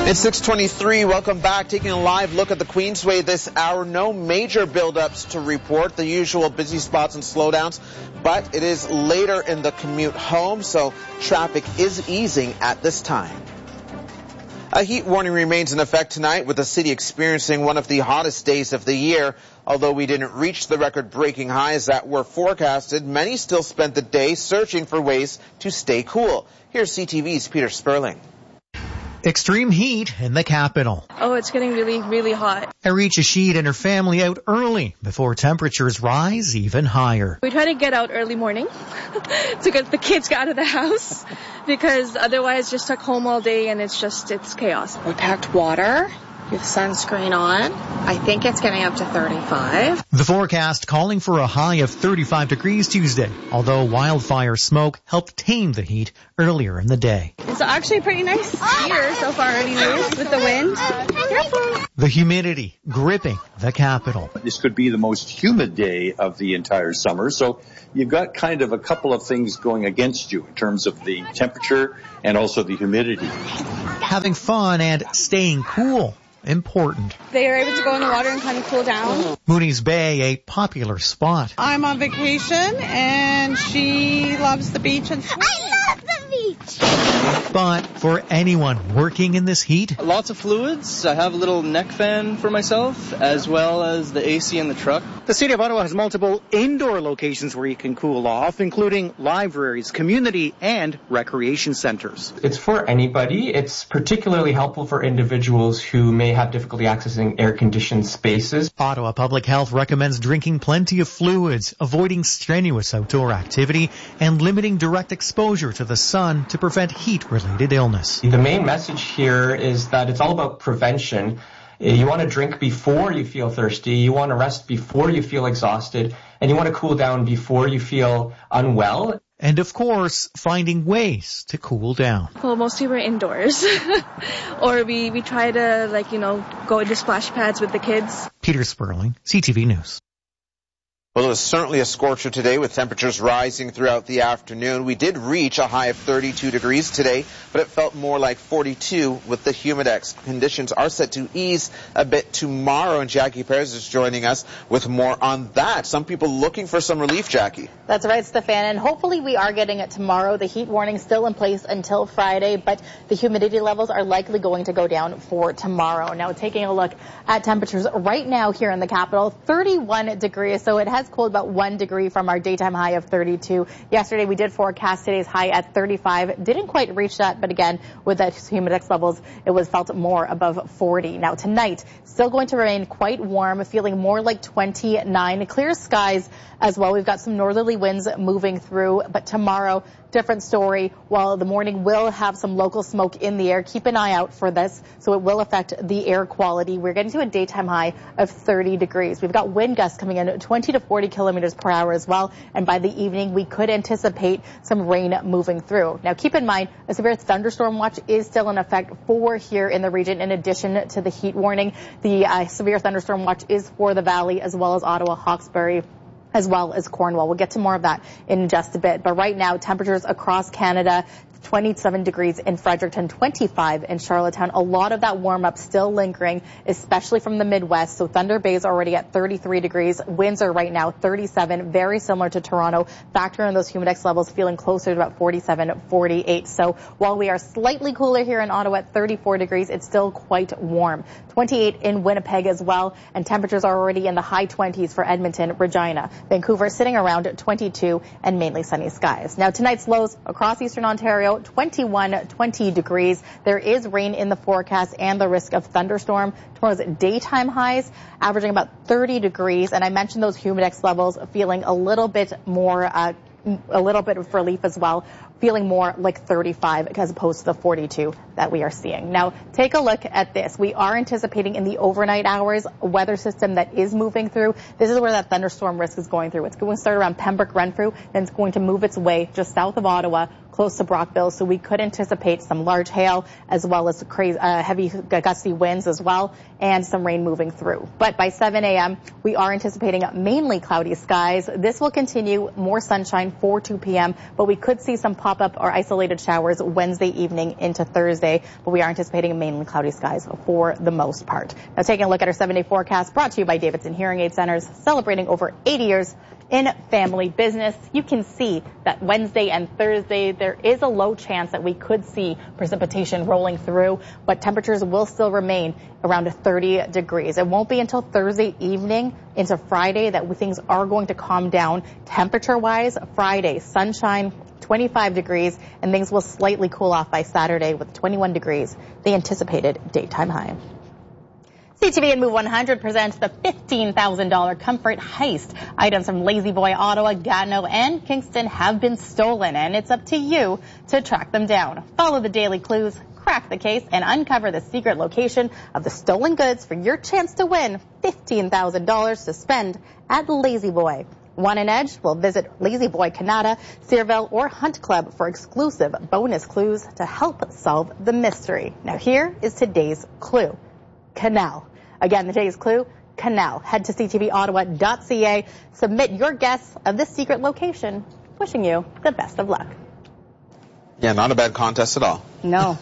It's 6:23. Welcome back. Taking a live look at the Queensway this hour. No major buildups to report. The usual busy spots and slowdowns, but it is later in the commute home, so traffic is easing at this time. A heat warning remains in effect tonight, with the city experiencing one of the hottest days of the year. Although we didn't reach the record-breaking highs that were forecasted, many still spent the day searching for ways to stay cool. Here's CTV's Peter Sperling. Extreme heat in the capital. Oh, it's getting really, really hot. Aricha Sheed and her family out early before temperatures rise even higher. We try to get out early morning to get the kids out of the house because otherwise just stuck home all day and it's chaos. We packed water. With sunscreen on. I think it's getting up to 35. The forecast calling for a high of 35 degrees Tuesday, although wildfire smoke helped tame the heat earlier in the day. It's actually pretty nice here so far anyways with the wind. Careful. The humidity gripping the capital. This could be the most humid day of the entire summer, so you've got kind of a couple of things going against you in terms of the temperature and also the humidity. Having fun and staying cool. Important. They are able to go in the water and kind of cool down. Mooney's Bay, a popular spot. I'm on vacation and she loves the beach and swimming. I love the beach. But for anyone working in this heat, lots of fluids. I have a little neck fan for myself, as well as the AC in the truck. The City of Ottawa has multiple indoor locations where you can cool off, including libraries, community, and recreation centers. It's for anybody. It's particularly helpful for individuals who may have difficulty accessing air-conditioned spaces. Ottawa Public Health recommends drinking plenty of fluids, avoiding strenuous outdoor activity, and limiting direct exposure to the sun to prevent heat-related illness. The main message here is that it's all about prevention. You want to drink before you feel thirsty, you want to rest before you feel exhausted, and you want to cool down before you feel unwell. And of course, finding ways to cool down. Well, mostly we're indoors. Or we try to, go into splash pads with the kids. Peter Sperling, CTV News. Well, it was certainly a scorcher today with temperatures rising throughout the afternoon. We did reach a high of 32 degrees today, but it felt more like 42 with the humidex. Conditions are set to ease a bit tomorrow, and Jackie Perez is joining us with more on that. Some people looking for some relief, Jackie. That's right, Stefan, and hopefully we are getting it tomorrow. The heat warning still in place until Friday, but the humidity levels are likely going to go down for tomorrow. Now, taking a look at temperatures right now here in the capital, 31 degrees, so it has cooled about 1 degree from our daytime high of 32. Yesterday we did forecast today's high at 35. Didn't quite reach that, but again, with the humidex levels, it was felt more above 40. Now tonight, still going to remain quite warm, feeling more like 29. Clear skies as well. We've got some northerly winds moving through, but tomorrow, different story. While the morning will have some local smoke in the air, keep an eye out for this, so it will affect the air quality. We're getting to a daytime high of 30 degrees. We've got wind gusts coming in 20 to 40 kilometers per hour as well, and by the evening we could anticipate some rain moving through. Now keep in mind, a severe thunderstorm watch is still in effect for here in the region in addition to the heat warning. The severe thunderstorm watch is for the Valley as well as Ottawa, Hawkesbury, as well as Cornwall. We'll get to more of that in just a bit. But right now, temperatures across Canada, 27 degrees in Fredericton, 25 in Charlottetown. A lot of that warm-up still lingering, especially from the Midwest. So Thunder Bay is already at 33 degrees. Winds are right now 37, very similar to Toronto. Factor in those humidex levels, feeling closer to about 47, 48. So while we are slightly cooler here in Ottawa at 34 degrees, it's still quite warm. 28 in Winnipeg as well, and temperatures are already in the high 20s for Edmonton, Regina. Vancouver sitting around 22 and mainly sunny skies. Now tonight's lows across eastern Ontario, 21, 20 degrees. There is rain in the forecast and the risk of thunderstorm. Tomorrow's daytime highs averaging about 30 degrees. And I mentioned those humidex levels feeling a little bit of relief as well, feeling more like 35 as opposed to the 42 that we are seeing. Now, take a look at this. We are anticipating in the overnight hours a weather system that is moving through. This is where that thunderstorm risk is going through. It's going to start around Pembroke, Renfrew, then it's going to move its way just south of Ottawa, close to Brockville, so we could anticipate some large hail as well as heavy gusty winds as well, and some rain moving through. But by 7 a.m., we are anticipating mainly cloudy skies. This will continue, more sunshine for 2 p.m., but we could see some pop-up or isolated showers Wednesday evening into Thursday, but we are anticipating mainly cloudy skies for the most part. Now, taking a look at our 7-day forecast, brought to you by Davidson Hearing Aid Centers, celebrating over 80 years in family business. You can see that Wednesday and Thursday, there is a low chance that we could see precipitation rolling through, but temperatures will still remain around 30 degrees. It won't be until Thursday evening into Friday that things are going to calm down temperature-wise. Friday, sunshine, 25 degrees, and things will slightly cool off by Saturday with 21 degrees, the anticipated daytime high. CTV and Move 100 presents the $15,000 Comfort Heist. Items from Lazy Boy, Ottawa, Gatineau, and Kingston have been stolen, and it's up to you to track them down. Follow the daily clues, crack the case, and uncover the secret location of the stolen goods for your chance to win $15,000 to spend at Lazy Boy. Want an edge? Well, visit Lazy Boy Canada, Searville, or Hunt Club for exclusive bonus clues to help solve the mystery. Now, here is today's clue. Canal. Again, today's clue, canal. Head to ctvottawa.ca. Submit your guess of the secret location. Wishing you the best of luck. Yeah, not a bad contest at all. No.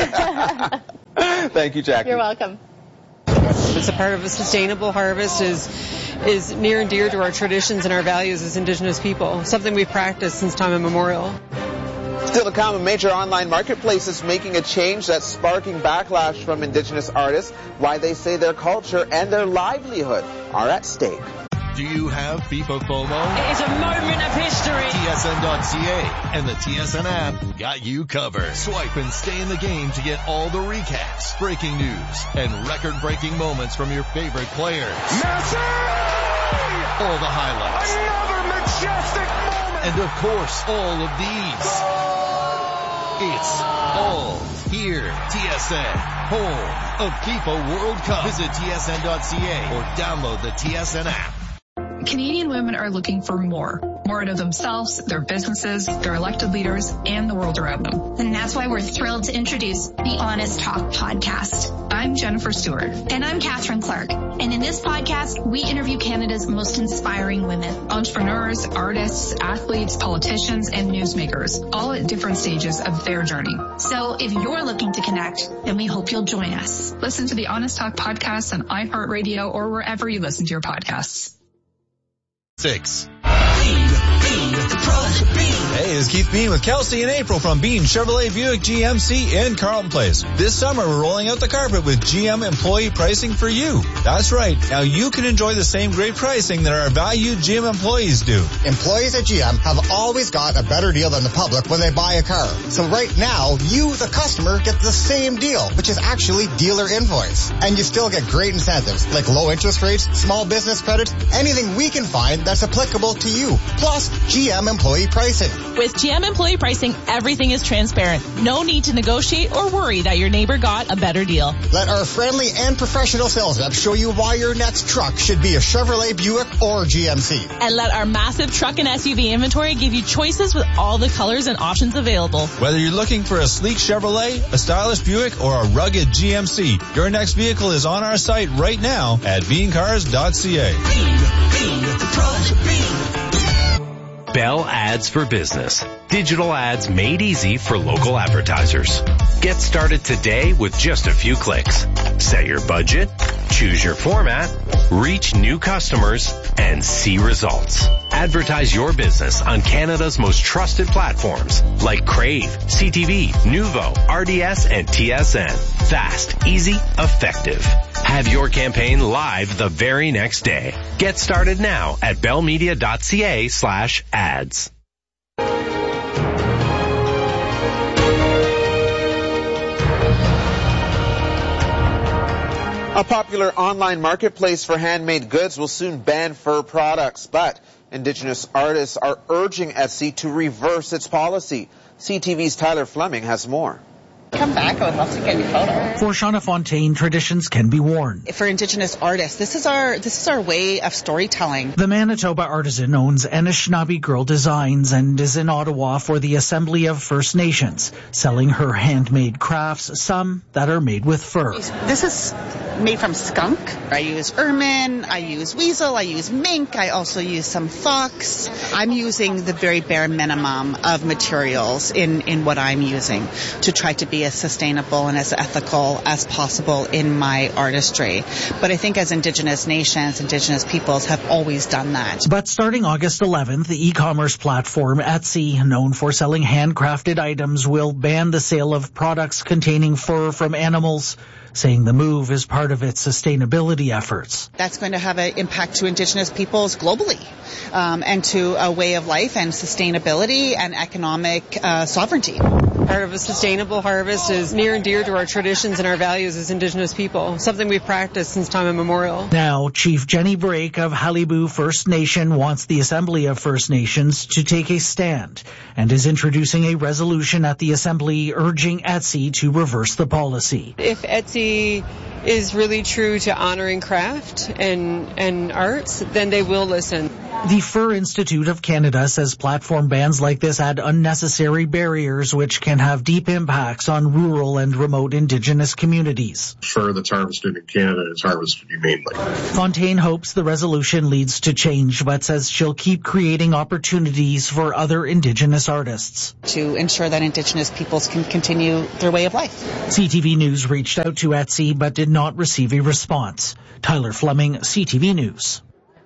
Thank you, Jackie. You're welcome. It's a part of a sustainable harvest is near and dear to our traditions and our values as Indigenous people, something we've practiced since time immemorial. Still to come, a major online marketplace is making a change that's sparking backlash from Indigenous artists, why they say their culture and their livelihood are at stake. Do you have FIFA FOMO? It is a moment of history. TSN.ca and the TSN app got you covered. Swipe and stay in the game to get all the recaps, breaking news, and record-breaking moments from your favorite players. Messi! All the highlights. Another majestic moment! And of course, all of these. It's all here. TSN, home of FIFA World Cup. Visit TSN.ca or download the TSN app. Canadian women are looking for more out of themselves, their businesses, their elected leaders, and the world around them. And that's why we're thrilled to introduce the Honest Talk podcast. I'm Jennifer Stewart. And I'm Catherine Clark. And in this podcast, we interview Canada's most inspiring women. Entrepreneurs, artists, athletes, politicians, and newsmakers, all at different stages of their journey. So if you're looking to connect, then we hope you'll join us. Listen to the Honest Talk podcast on iHeartRadio or wherever you listen to your podcasts. 6. Hey, it's Keith Bean with Kelsey and April from Bean Chevrolet Buick GMC in Carlton Place. This summer, we're rolling out the carpet with GM employee pricing for you. That's right. Now you can enjoy the same great pricing that our valued GM employees do. Employees at GM have always got a better deal than the public when they buy a car. So right now, you, the customer, get the same deal, which is actually dealer invoice. And you still get great incentives like low interest rates, small business credit, anything we can find that's applicable to you. Plus, GM employee pricing. With GM employee pricing, everything is transparent. No need to negotiate or worry that your neighbor got a better deal. Let our friendly and professional sales reps show you why your next truck should be a Chevrolet Buick or GMC. And let our massive truck and SUV inventory give you choices with all the colors and options available. Whether you're looking for a sleek Chevrolet, a stylish Buick, or a rugged GMC, your next vehicle is on our site right now at beancars.ca. Bell Ads for Business. Digital ads made easy for local advertisers. Get started today with just a few clicks. Set your budget, choose your format, reach new customers, and see results. Advertise your business on Canada's most trusted platforms like Crave, CTV, Nuvo, RDS, and TSN. Fast, easy, effective. Have your campaign live the very next day. Get started now at bellmedia.ca/ads. A popular online marketplace for handmade goods will soon ban fur products, but Indigenous artists are urging Etsy to reverse its policy. CTV's Tyler Fleming has more. Come back. I would love to get your photo. For Shauna Fontaine, traditions can be worn. For Indigenous artists, this is our way of storytelling. The Manitoba artisan owns Anishinaabe Girl Designs and is in Ottawa for the Assembly of First Nations, selling her handmade crafts, some that are made with fur. This is made from skunk. I use ermine, I use weasel, I use mink, I also use some fox. I'm using the very bare minimum of materials in what I'm using to try to be as sustainable and as ethical as possible in my artistry. But I think as Indigenous nations, Indigenous peoples have always done that. But starting August 11th, the e-commerce platform Etsy, known for selling handcrafted items, will ban the sale of products containing fur from animals, saying the move is part of its sustainability efforts. That's going to have an impact to Indigenous peoples globally, and to a way of life and sustainability and economic sovereignty. Part of a sustainable harvest is near and dear to our traditions and our values as Indigenous people, something we've practiced since time immemorial. Now, Chief Jenny Brake of Halibu First Nation wants the Assembly of First Nations to take a stand and is introducing a resolution at the Assembly urging Etsy to reverse the policy. If Etsy is really true to honoring craft and arts, then they will listen. The Fur Institute of Canada says platform bans like this add unnecessary barriers which can have deep impacts on rural and remote Indigenous communities. Fur that's harvested in Canada is harvested humanely. Fontaine hopes the resolution leads to change, but says she'll keep creating opportunities for other Indigenous artists. To ensure that Indigenous peoples can continue their way of life. CTV News reached out to Etsy but did not receive a response. Tyler Fleming, CTV News.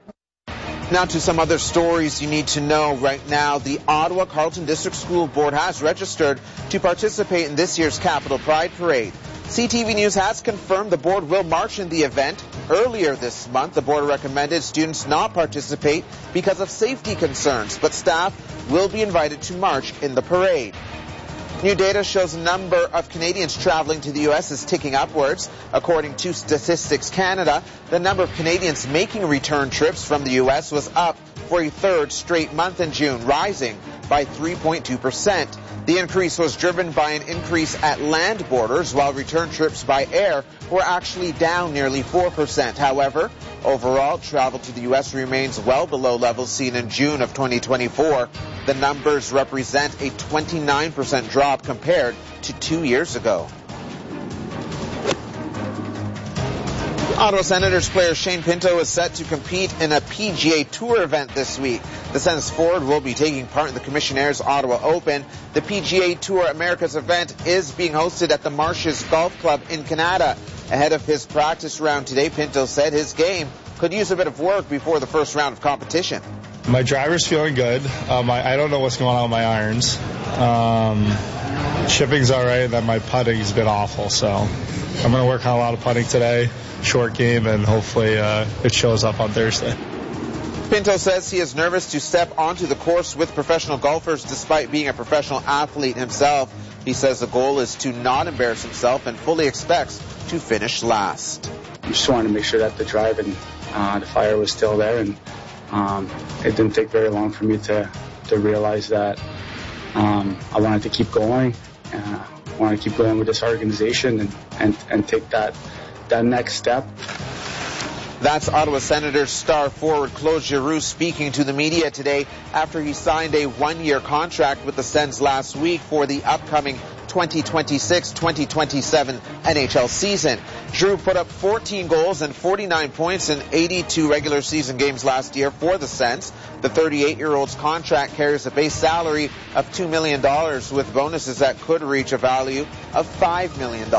Now to some other stories you need to know right now. The Ottawa Carleton District School Board has registered to participate in this year's Capital Pride Parade. CTV News has confirmed the board will march in the event. Earlier this month, the board recommended students not participate because of safety concerns, but staff will be invited to march in the parade. New data shows the number of Canadians traveling to the U.S. is ticking upwards. According to Statistics Canada, the number of Canadians making return trips from the U.S. was up for a third straight month in June, rising by 3.2%. The increase was driven by an increase at land borders, while return trips by air were actually down nearly 4%. However, overall, travel to the U.S. remains well below levels seen in June of 2024. The numbers represent a 29% drop compared to 2 years ago. Ottawa Senators player Shane Pinto is set to compete in a PGA Tour event this week. The Sens forward will be taking part in the Commissionaires Ottawa Open. The PGA Tour Americas event is being hosted at the Marshes Golf Club in Canada. Ahead of his practice round today, Pinto said his game could use a bit of work before the first round of competition. My driver's feeling good. I don't know what's going on with my irons. Chipping's all right, and then my putting's been awful. So I'm going to work on a lot of putting today, short game, and hopefully it shows up on Thursday. Pinto says he is nervous to step onto the course with professional golfers despite being a professional athlete himself. He says the goal is to not embarrass himself and fully expects to finish last. I just wanted to make sure that the drive and the fire was still there, and it didn't take very long for me to realize that I wanted to keep going. I wanted to keep going with this organization and take that next step. That's Ottawa Senators star forward Claude Giroux speaking to the media today after he signed a one-year contract with the Sens last week for the upcoming 2026-2027 NHL season. Giroux put up 14 goals and 49 points in 82 regular season games last year for the Sens. The 38-year-old's contract carries a base salary of $2 million with bonuses that could reach a value of $5 million.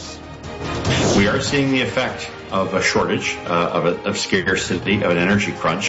We are seeing the effect of a shortage, of scarcity, of an energy crunch.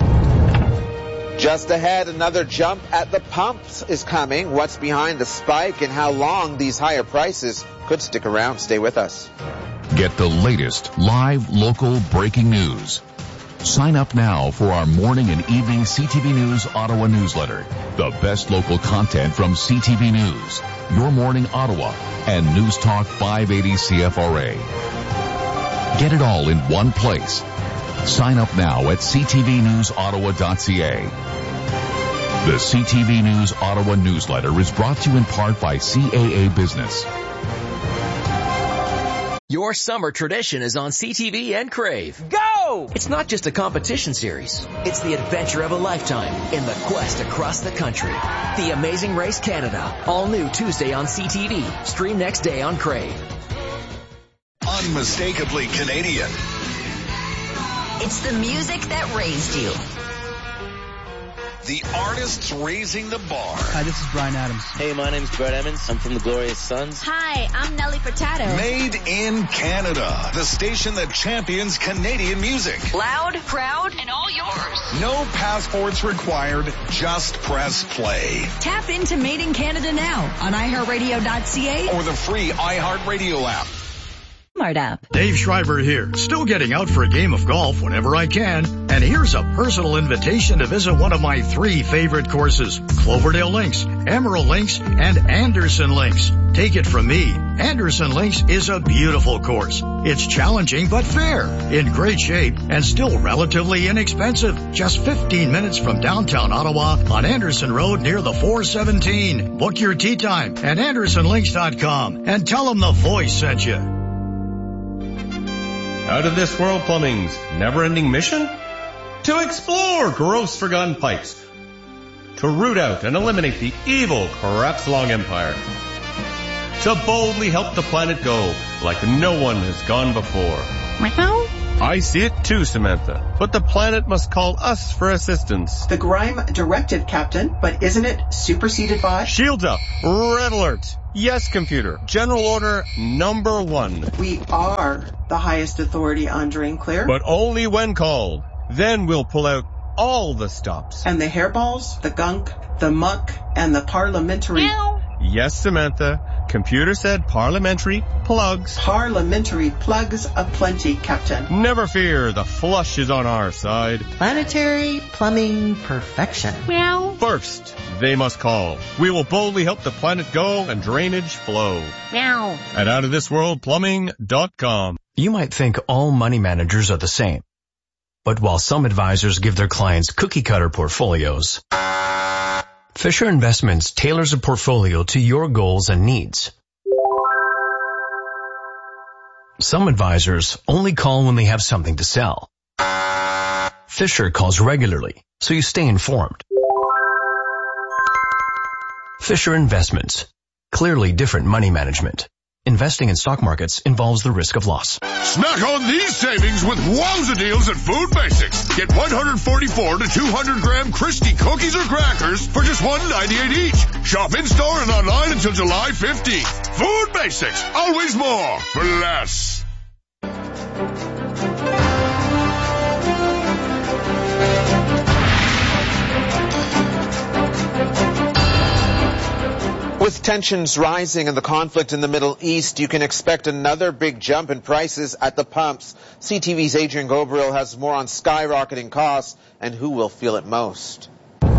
Just ahead, another jump at the pumps is coming. What's behind the spike and how long these higher prices could stick around? Stay with us. Get the latest live, local breaking news. Sign up now for our morning and evening CTV News Ottawa newsletter. The best local content from CTV News, Your Morning Ottawa, and News Talk 580 CFRA. Get it all in one place. Sign up now at ctvnewsottawa.ca. The CTV News Ottawa newsletter is brought to you in part by CAA Business. Your summer tradition is on CTV and Crave. Go! It's not just a competition series. It's the adventure of a lifetime in the quest across the country. The Amazing Race Canada. All new Tuesday on CTV. Stream next day on Crave. Unmistakably Canadian. It's the music that raised you. The artists raising the bar. Hi, this is Bryan Adams. Hey, my name's Brett Emmons. I'm from the Glorious Sons. Hi, I'm Nelly Furtado. Made in Canada. The station that champions Canadian music. Loud, proud, and all yours. No passports required. Just press play. Tap into Made in Canada now on iHeartRadio.ca or the free iHeartRadio app. Smart app. Dave Schreiber here. Still getting out for a game of golf whenever I can. And here's a personal invitation to visit one of my 3 favorite courses. Cloverdale Links, Emerald Links, and Anderson Links. Take it from me, Anderson Links is a beautiful course. It's challenging but fair, in great shape, and still relatively inexpensive. Just 15 minutes from downtown Ottawa on Anderson Road near the 417. Book your tee time at AndersonLinks.com and tell them the voice sent you. Out of This World Plumbing's never-ending mission? To explore gross forgotten pipes. To root out and eliminate the evil Crapslong Empire. To boldly help the planet go like no one has gone before. I see it too, Samantha. But the planet must call us for assistance. The Grime directive, Captain, but isn't it superseded by? Shields up. Red alert. Yes, computer. General order number 1. We are the highest authority on Drain Clear. But only when called. Then we'll pull out all the stops. And the hairballs, the gunk, the muck, and the parliamentary... Meow. Yes, Samantha. Computer said parliamentary plugs. Parliamentary plugs aplenty, Captain. Never fear, the flush is on our side. Planetary plumbing perfection. Meow. First, they must call. We will boldly help the planet go and drainage flow. Meow. At outofthisworldplumbing.com. You might think all money managers are the same. But while some advisors give their clients cookie-cutter portfolios, Fisher Investments tailors a portfolio to your goals and needs. Some advisors only call when they have something to sell. Fisher calls regularly, so you stay informed. Fisher Investments. Clearly different money management. Investing in stock markets involves the risk of loss. Snack on these savings with wowza deals at Food Basics. Get 144 to 200 gram Christie cookies or crackers for just $1.98 each. Shop in-store and online until July 15th. Food Basics. Always more for less. With tensions rising and the conflict in the Middle East, you can expect another big jump in prices at the pumps. CTV's Adrian Gobriel has more on skyrocketing costs and who will feel it most.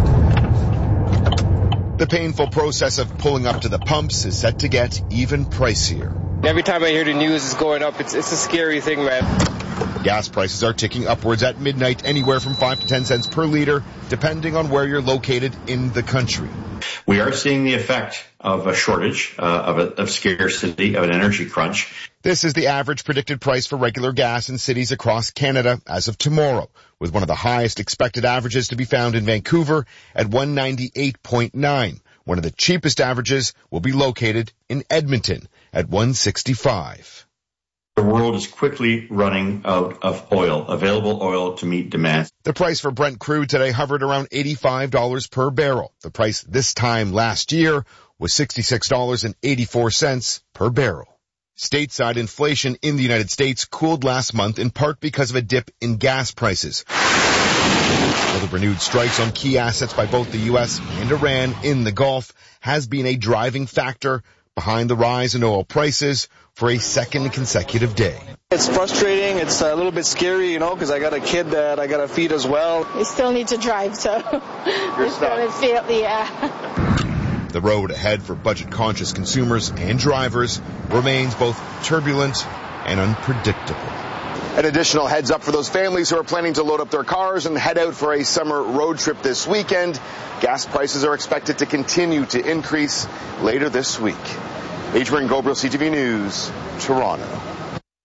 The painful process of pulling up to the pumps is set to get even pricier. Every time I hear the news is going up, it's a scary thing, man. Gas prices are ticking upwards at midnight, anywhere from 5 to 10 cents per liter, depending on where you're located in the country. We are seeing the effect of a shortage, of scarcity, of an energy crunch. This is the average predicted price for regular gas in cities across Canada as of tomorrow, with one of the highest expected averages to be found in Vancouver at 198.9. One of the cheapest averages will be located in Edmonton at 165. The world is quickly running out of oil, available oil to meet demand. The price for Brent crude today hovered around $85 per barrel. The price this time last year was $66.84 per barrel. Stateside inflation in the United States cooled last month in part because of a dip in gas prices. While the renewed strikes on key assets by both the U.S. and Iran in the Gulf has been a driving factor behind the rise in oil prices for a second consecutive day. It's frustrating. It's a little bit scary, because I got a kid that I got to feed as well. We still need to drive, so we're still in field, yeah. The road ahead for budget-conscious consumers and drivers remains both turbulent and unpredictable. An additional heads up for those families who are planning to load up their cars and head out for a summer road trip this weekend. Gas prices are expected to continue to increase later this week. Adrian Gobriel, CTV News, Toronto.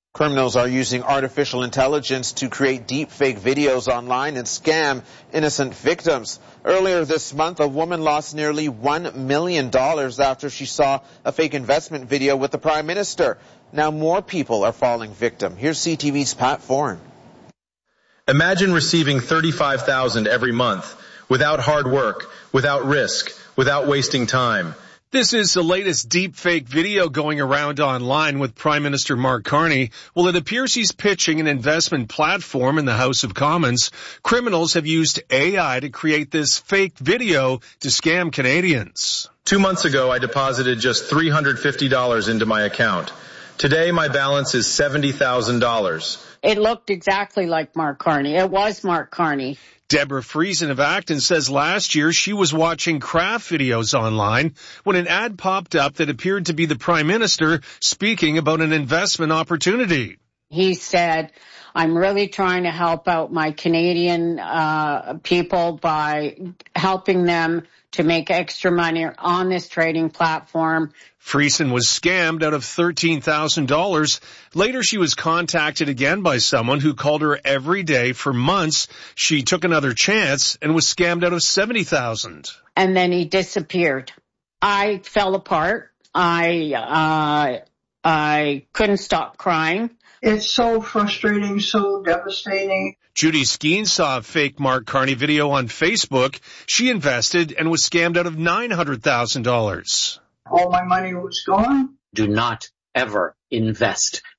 Criminals are using artificial intelligence to create deepfake videos online and scam innocent victims. Earlier this month, a woman lost nearly $1 million after she saw a fake investment video with the Prime Minister. Now more people are falling victim. Here's CTV's Pat Foran. Imagine receiving $35,000 every month without hard work, without risk, without wasting time. This is the latest deepfake video going around online with Prime Minister Mark Carney. Well, it appears he's pitching an investment platform in the House of Commons. Criminals have used AI to create this fake video to scam Canadians. 2 months ago, I deposited just $350 into my account. Today, my balance is $70,000. It looked exactly like Mark Carney. It was Mark Carney. Deborah Friesen of Acton says last year she was watching craft videos online when an ad popped up that appeared to be the Prime Minister speaking about an investment opportunity. He said, I'm really trying to help out my Canadian people by helping them to make extra money on this trading platform. Friesen was scammed out of $13,000. Later, she was contacted again by someone who called her every day for months. She took another chance and was scammed out of $70,000. And then he disappeared. I fell apart. I couldn't stop crying. It's so frustrating, so devastating. Judy Skeen saw a fake Mark Carney video on Facebook. She invested and was scammed out of $900,000. All my money was gone. Do not ever invest